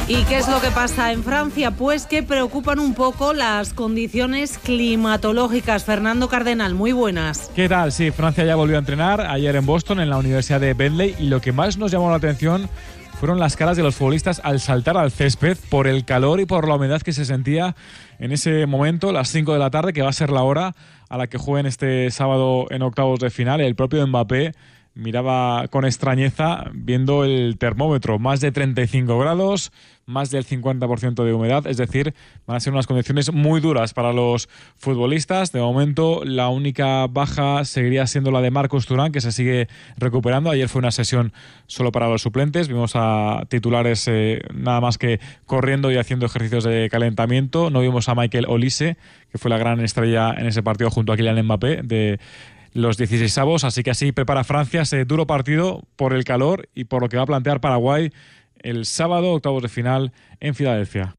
¿Y qué es lo que pasa en Francia? Pues que preocupan un poco las condiciones climatológicas. Fernando Cardenal, muy buenas. ¿Qué tal? Sí, Francia ya volvió a entrenar ayer en Boston, en la Universidad de Bentley, y lo que más nos llamó la atención fueron las caras de los futbolistas al saltar al césped por el calor y por la humedad que se sentía en ese momento, las 5 de la tarde, que va a ser la hora a la que jueguen este sábado en octavos de final. El propio Mbappé miraba con extrañeza viendo el termómetro, más de 35 grados, más del 50% de humedad, es decir, van a ser unas condiciones muy duras para los futbolistas. De momento, la única baja seguiría siendo la de Marcos Thuram, que se sigue recuperando. Ayer fue una sesión solo para los suplentes, vimos a titulares nada más que corriendo y haciendo ejercicios de calentamiento. No vimos a Michael Olise, que fue la gran estrella en ese partido junto a Kylian Mbappé, de los 16avos, así que así prepara Francia ese duro partido por el calor y por lo que va a plantear Paraguay el sábado, octavos de final en Filadelfia.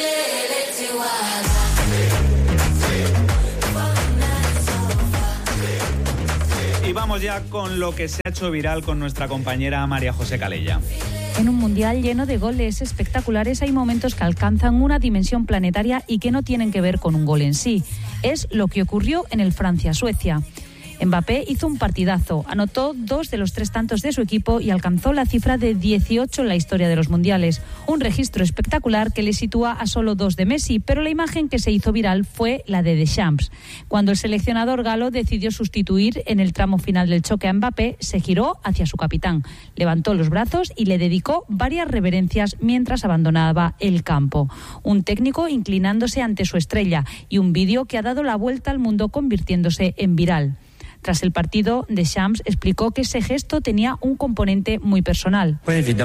Y vamos ya con lo que se ha hecho viral con nuestra compañera María José Calella. En un mundial lleno de goles espectaculares hay momentos que alcanzan una dimensión planetaria y que no tienen que ver con un gol en sí. Es lo que ocurrió en el Francia-Suecia. Mbappé hizo un partidazo, anotó 2 de los 3 tantos de su equipo y alcanzó la cifra de 18 en la historia de los mundiales. Un registro espectacular que le sitúa a solo 2 de Messi, pero la imagen que se hizo viral fue la de Deschamps. Cuando el seleccionador galo decidió sustituir en el tramo final del choque a Mbappé, se giró hacia su capitán, levantó los brazos y le dedicó varias reverencias mientras abandonaba el campo. Un técnico inclinándose ante su estrella y un vídeo que ha dado la vuelta al mundo convirtiéndose en viral. Tras el partido, Deschamps explicó que ese gesto tenía un componente muy personal.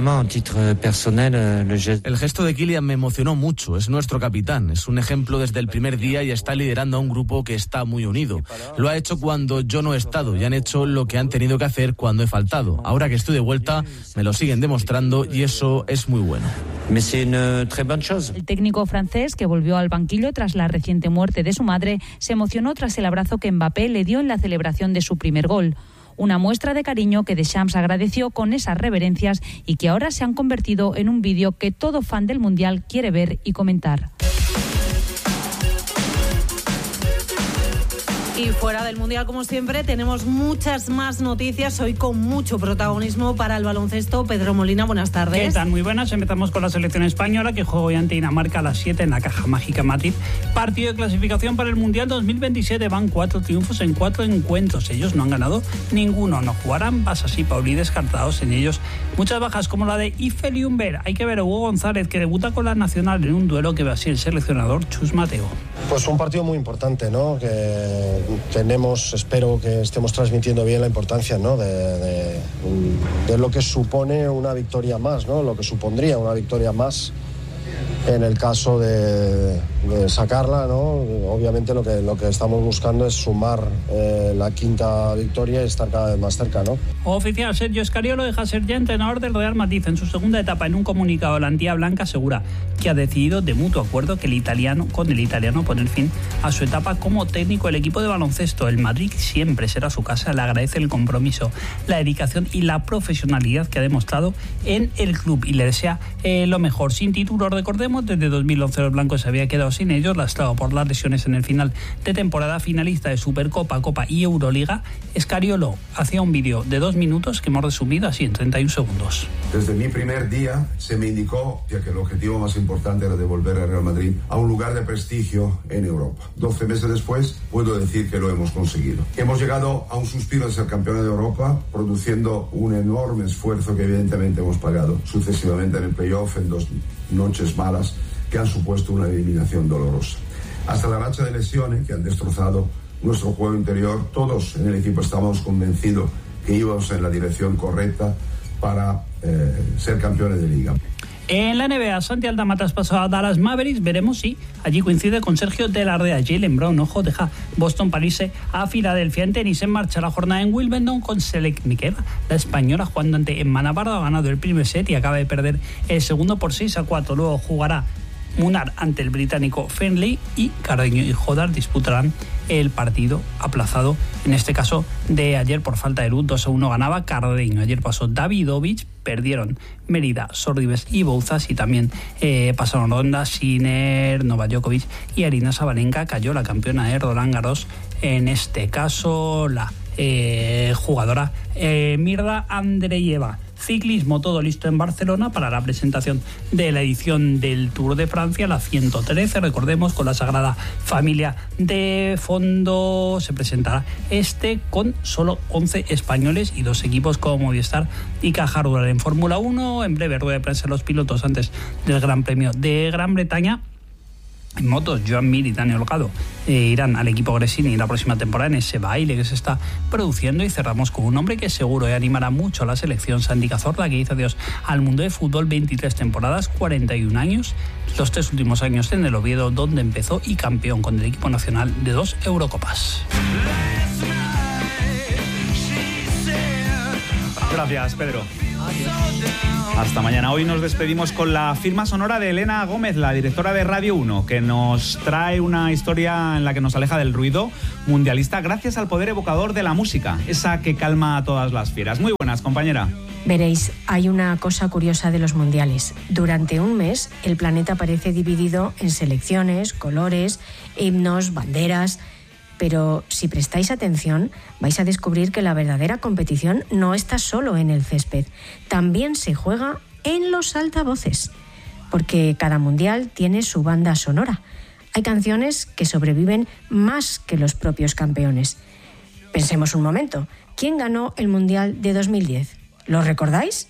El gesto de Kylian me emocionó mucho, es nuestro capitán, es un ejemplo desde el primer día y está liderando a un grupo que está muy unido. Lo ha hecho cuando yo no he estado y han hecho lo que han tenido que hacer cuando he faltado. Ahora que estoy de vuelta, me lo siguen demostrando y eso es muy bueno. El técnico francés, que volvió al banquillo tras la reciente muerte de su madre, se emocionó tras el abrazo que Mbappé le dio en la celebración de su primer gol. Una muestra de cariño que Deschamps agradeció con esas reverencias y que ahora se han convertido en un vídeo que todo fan del Mundial quiere ver y comentar. Y fuera del Mundial, como siempre, tenemos muchas más noticias, hoy con mucho protagonismo para el baloncesto. Pedro Molina, buenas tardes. ¿Qué tal? Muy buenas. Empezamos con la selección española, que juega hoy ante Dinamarca a las 7 en la Caja Mágica Madrid. Partido de clasificación para el Mundial 2027. Van 4 triunfos en 4 encuentros. Ellos no han ganado ninguno. No jugarán Basas y Pauli descartados en ellos. Muchas bajas, como la de Ife Ljungberg. Hay que ver a Hugo González, que debuta con la Nacional en un duelo que va a ser el seleccionador Chus Mateo. Pues un partido muy importante, ¿no? Que espero que estemos transmitiendo bien la importancia, ¿no? de lo que supone una victoria más, ¿no? Lo que supondría una victoria más en el caso de sacarla, ¿no? Obviamente lo que estamos buscando es sumar la quinta victoria y estar cada vez más cerca, ¿no? Oficial, Sergio Scariolo deja ser ya entrenador del Real Madrid. En su segunda etapa, en un comunicado, la Antía Blanca asegura que ha decidido de mutuo acuerdo con el italiano poner fin a su etapa como técnico del equipo de baloncesto. El Madrid siempre será su casa. Le agradece el compromiso, la dedicación y la profesionalidad que ha demostrado en el club y le desea lo mejor. Sin títulos, recordemos, desde 2011 los blancos se había quedado sin ellos, lastrado por las lesiones en el final de temporada. Finalista de Supercopa, Copa y Euroliga, Scariolo hacía un vídeo de 2 minutos que hemos resumido así en 31 segundos. Desde mi primer día se me indicó que el objetivo más importante era devolver al Real Madrid a un lugar de prestigio en Europa. 12 meses después puedo decir que lo hemos conseguido. Hemos llegado a un suspiro de ser campeones de Europa, produciendo un enorme esfuerzo que evidentemente hemos pagado sucesivamente en el playoff, en 2 noches malas que han supuesto una eliminación dolorosa. Hasta la racha de lesiones que han destrozado nuestro juego interior, todos en el equipo estábamos convencidos que íbamos en la dirección correcta para ser campeones de liga. En la NBA, Santi Aldama traspasó a Dallas Mavericks. Veremos si allí coincide con Sergio de la Rea. Jaylen Brown, ojo, deja Boston París a Filadelfia. En tenis, en marcha la jornada en Wimbledon con Selek Mikeva. La española, jugando ante Emma Navarro, ha ganado el primer set y acaba de perder el segundo por 6-4. Luego jugará Munar ante el británico Fenley y Carreño y Jodar disputarán el partido aplazado, en este caso de ayer por falta de luz. 2-1 ganaba Carreño. Ayer pasó Davidovich, perdieron Mérida, Sorribes y Bouzas, y también pasaron ronda Sinner, Novak Djokovic y Aryna Sabalenka. Cayó la campeona de Roland Garros, en este caso la jugadora Mirda Andreeva. Ciclismo, todo listo en Barcelona para la presentación de la edición del Tour de Francia, la 113, recordemos, con la Sagrada Familia de fondo. Se presentará con solo 11 españoles y 2 equipos como Movistar y Caja Rural. En Fórmula 1, en breve rueda de prensa de los pilotos antes del Gran Premio de Gran Bretaña. En motos, Joan Mir y Daniel Holgado irán al equipo Gresini la próxima temporada en ese baile que se está produciendo. Y cerramos con un hombre que seguro animará mucho a la selección, Santi Cazorla, que hizo adiós al mundo de fútbol. 23 temporadas, 41 años, los 3 últimos años en el Oviedo, donde empezó, y campeón con el equipo nacional de 2 Eurocopas. Gracias, Pedro. Hasta mañana. Hoy nos despedimos con la firma sonora de Elena Gómez, la directora de Radio 1, que nos trae una historia en la que nos aleja del ruido mundialista gracias al poder evocador de la música, esa que calma a todas las fieras. Muy buenas, compañera. Veréis, hay una cosa curiosa de los mundiales. Durante un mes, el planeta parece dividido en selecciones, colores, himnos, banderas. Pero si prestáis atención, vais a descubrir que la verdadera competición no está solo en el césped, también se juega en los altavoces, porque cada mundial tiene su banda sonora. Hay canciones que sobreviven más que los propios campeones. Pensemos un momento, ¿quién ganó el mundial de 2010? ¿Lo recordáis?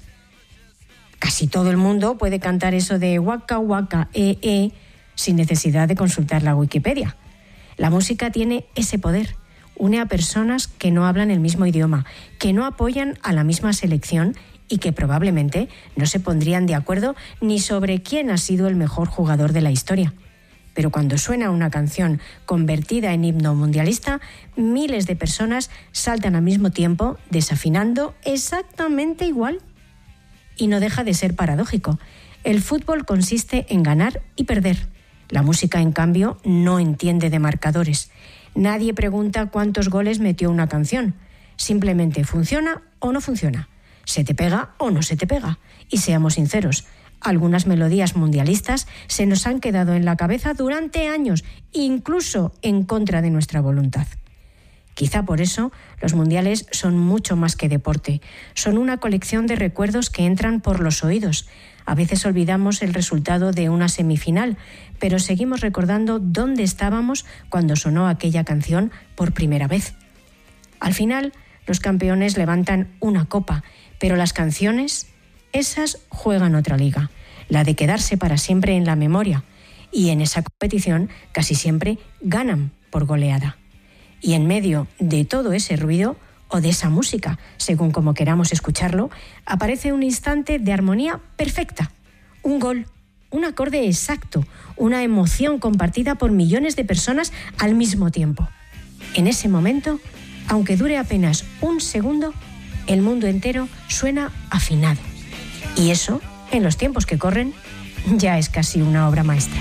Casi todo el mundo puede cantar eso de Waka Waka sin necesidad de consultar la Wikipedia. La música tiene ese poder, une a personas que no hablan el mismo idioma, que no apoyan a la misma selección y que probablemente no se pondrían de acuerdo ni sobre quién ha sido el mejor jugador de la historia. Pero cuando suena una canción convertida en himno mundialista, miles de personas saltan al mismo tiempo, desafinando exactamente igual. Y no deja de ser paradójico. El fútbol consiste en ganar y perder. La música, en cambio, no entiende de marcadores. Nadie pregunta cuántos goles metió una canción. Simplemente funciona o no funciona. Se te pega o no se te pega. Y seamos sinceros, algunas melodías mundialistas se nos han quedado en la cabeza durante años, incluso en contra de nuestra voluntad. Quizá por eso los mundiales son mucho más que deporte. Son una colección de recuerdos que entran por los oídos. A veces olvidamos el resultado de una semifinal, pero seguimos recordando dónde estábamos cuando sonó aquella canción por primera vez. Al final, los campeones levantan una copa, pero las canciones, esas juegan otra liga, la de quedarse para siempre en la memoria. Y en esa competición casi siempre ganan por goleada. Y en medio de todo ese ruido, o de esa música, según como queramos escucharlo, aparece un instante de armonía perfecta. Un gol, un acorde exacto, una emoción compartida por millones de personas al mismo tiempo. En ese momento, aunque dure apenas un segundo, el mundo entero suena afinado. Y eso, en los tiempos que corren, ya es casi una obra maestra.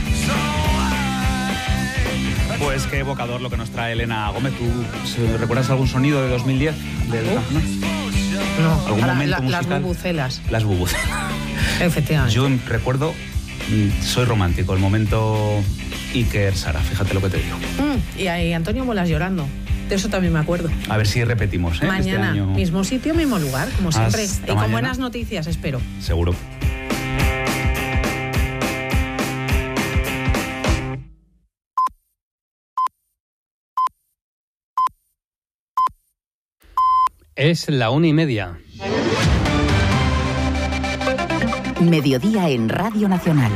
Pues qué evocador lo que nos trae Elena Gómez. ¿Tú recuerdas algún sonido de 2010 del campeonato? No, ¿Algún momento musical? Las bubucelas. Las bubucelas. Efectivamente. Yo recuerdo, soy romántico, el momento Iker Sara, fíjate lo que te digo. Y ahí Antonio Molas llorando. De eso también me acuerdo. A ver si repetimos, ¿eh? Mañana, este año. mismo sitio, mismo lugar, como siempre. Hasta Y con mañana. buenas noticias, espero. Seguro. Es la 1:30. Mediodía en Radio Nacional.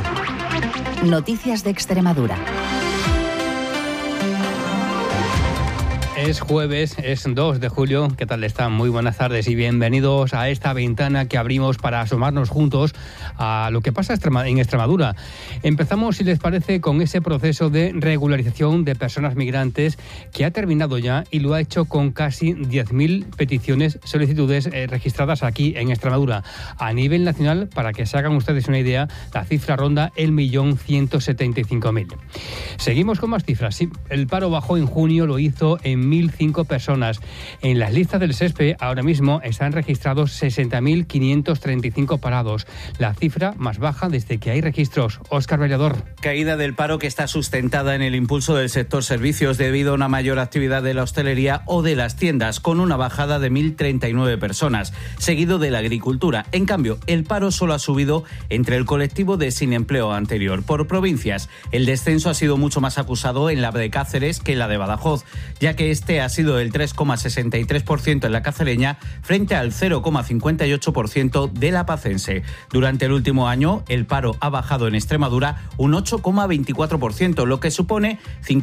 Noticias de Extremadura. Es jueves, es 2 de julio. ¿Qué tal están? Muy buenas tardes y bienvenidos a esta ventana que abrimos para asomarnos juntos a lo que pasa en Extremadura. Empezamos, si les parece, con ese proceso de regularización de personas migrantes que ha terminado ya y lo ha hecho con casi 10.000 peticiones, solicitudes registradas aquí en Extremadura. A nivel nacional, para que se hagan ustedes una idea, la cifra ronda el 1.175.000. Seguimos con más cifras. Sí, el paro bajó en junio, lo hizo en 1.005 personas. En las listas del SESPE ahora mismo están registrados 60.535 parados, la cifra más baja desde que hay registros. Óscar Bellador. Caída del paro que está sustentada en el impulso del sector servicios debido a una mayor actividad de la hostelería o de las tiendas, con una bajada de 1.039 personas, seguido de la agricultura. En cambio, el paro solo ha subido entre el colectivo de sin empleo anterior. Por provincias, el descenso ha sido mucho más acusado en la de Cáceres que en la de Badajoz, ya que este ha sido el 3,63% en la cacereña frente al 0,58% de la pacense. Durante el último año, el paro ha bajado en Extremadura un 8,24%, lo que supone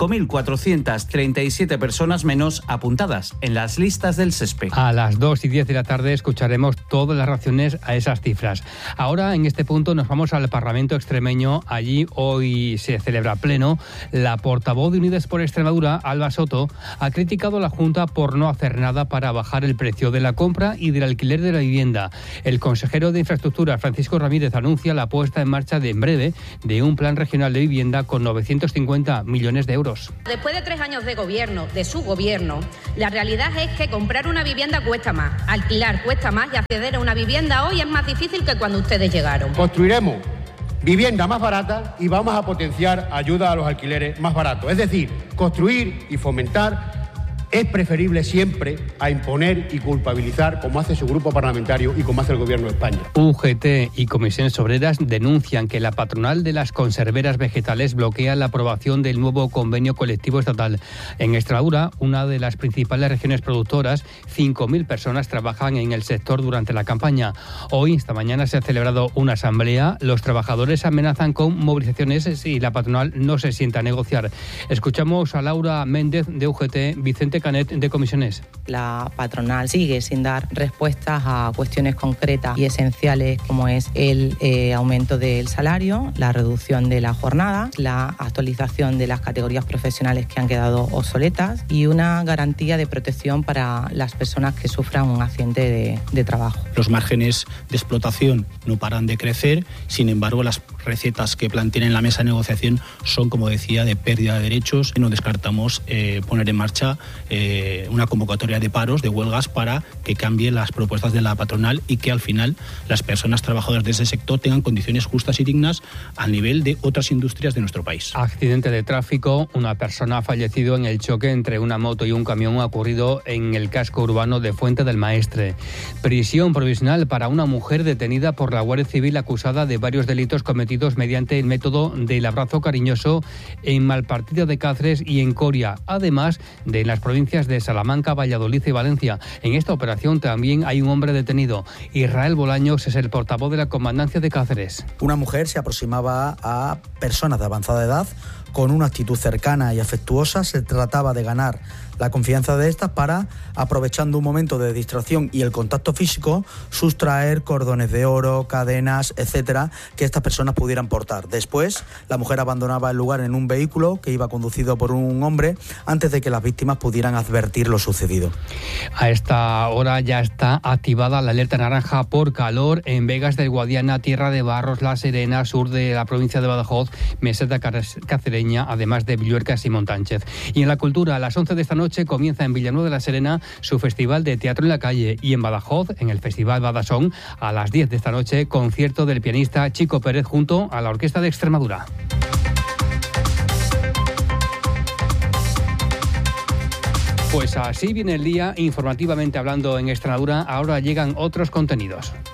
5.437 personas menos apuntadas en las listas del SESPE. A las 2:10 de la tarde escucharemos todas las reacciones a esas cifras. Ahora, en este punto, nos vamos al Parlamento extremeño. Allí hoy se celebra pleno. La portavoz de Unidas por Extremadura, Alba Soto, ha criticado a la Junta por no hacer nada para bajar el precio de la compra y del alquiler de la vivienda. El consejero de Infraestructura, Francisco Ramírez, anuncia la puesta en marcha en breve de un plan regional de vivienda con 950 millones de euros. Después de 3 años de gobierno, de su gobierno, la realidad es que comprar una vivienda cuesta más, alquilar cuesta más y acceder a una vivienda hoy es más difícil que cuando ustedes llegaron. Construiremos vivienda más barata y vamos a potenciar ayuda a los alquileres más baratos. Es decir, construir y fomentar es preferible siempre a imponer y culpabilizar, como hace su grupo parlamentario y como hace el Gobierno de España. UGT y Comisiones Obreras denuncian que la patronal de las conserveras vegetales bloquea la aprobación del nuevo convenio colectivo estatal. En Extremadura, una de las principales regiones productoras, 5.000 personas trabajan en el sector durante la campaña. Hoy, esta mañana, se ha celebrado una asamblea. Los trabajadores amenazan con movilizaciones si la patronal no se sienta a negociar. Escuchamos a Laura Méndez de UGT, Vicente Canet de Comisiones. La patronal sigue sin dar respuestas a cuestiones concretas y esenciales como es el aumento del salario, la reducción de la jornada, la actualización de las categorías profesionales que han quedado obsoletas y una garantía de protección para las personas que sufran un accidente de trabajo. Los márgenes de explotación no paran de crecer, sin embargo las recetas que plantean en la mesa de negociación son, como decía, de pérdida de derechos. No descartamos poner en marcha una convocatoria de paros, de huelgas, para que cambie las propuestas de la patronal y que al final las personas trabajadoras de ese sector tengan condiciones justas y dignas al nivel de otras industrias de nuestro país. Accidente de tráfico. Una persona ha fallecido en el choque entre una moto y un camión ocurrido en el casco urbano de Fuente del Maestre. Prisión provisional para una mujer detenida por la Guardia Civil acusada de varios delitos cometidos mediante el método del abrazo cariñoso en Malpartida de Cáceres y en Coria, además de las provincias de Salamanca, Valladolid y Valencia. En esta operación también hay un hombre detenido. Israel Bolaños es el portavoz de la Comandancia de Cáceres. Una mujer se aproximaba a personas de avanzada edad con una actitud cercana y afectuosa. Se trataba de ganar la confianza de estas para, aprovechando un momento de distracción y el contacto físico, sustraer cordones de oro, cadenas, etcétera, que estas personas pudieran portar. Después, la mujer abandonaba el lugar en un vehículo que iba conducido por un hombre antes de que las víctimas pudieran advertir lo sucedido. A esta hora ya está activada la alerta naranja por calor en Vegas del Guadiana, Tierra de Barros, La Serena, sur de la provincia de Badajoz, meseta cacereña, además de Villuercas y Montánchez. Y en la cultura, a las 11 de esta noche comienza en Villanueva de la Serena su festival de teatro en la calle, y en Badajoz, en el Festival Badasón, a las 10 de esta noche, concierto del pianista Chico Pérez junto a la Orquesta de Extremadura. Pues así viene el día, informativamente hablando, en Extremadura. Ahora llegan otros contenidos.